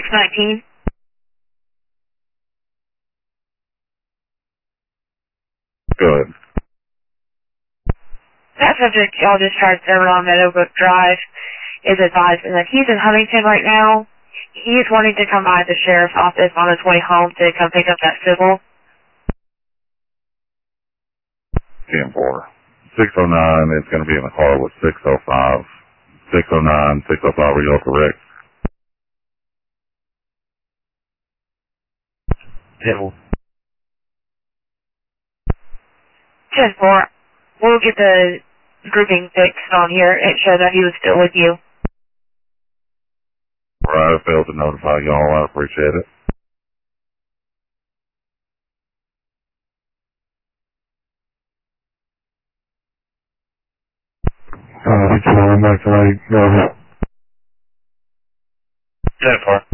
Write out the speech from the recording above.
619. Go ahead. That subject y'all discharged over on Meadowbrook Drive is advising that he's in Huntington right now. He's wanting to come by the sheriff's office on his way home to come pick up that civil. 10-4. 609 is going to be in the car with 605. 609, 605, are you all correct? 10-4. 10-4. We'll get the grouping fixed on here and show that he was still with you. Right, I failed to notify y'all. I appreciate it. I'm back tonight. Go ahead. 10-4.